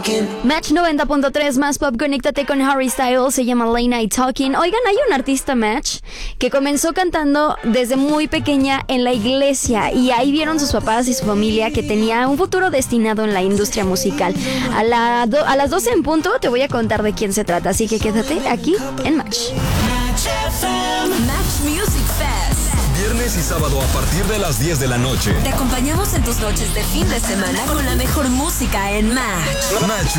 Match 90.3 más pop, conéctate con Harry Styles, se llama Late Night Talking. Oigan, hay un artista, Match, que comenzó cantando desde muy pequeña en la iglesia y ahí vieron sus papás y su familia que tenía un futuro destinado en la industria musical. A las 12 en punto te voy a contar de quién se trata, así que quédate aquí en Match. Match Music Fest. Viernes y sábado a partir de las 10 de la noche. Te acompañamos en tus noches de fin de semana con la mejor música en Match. Match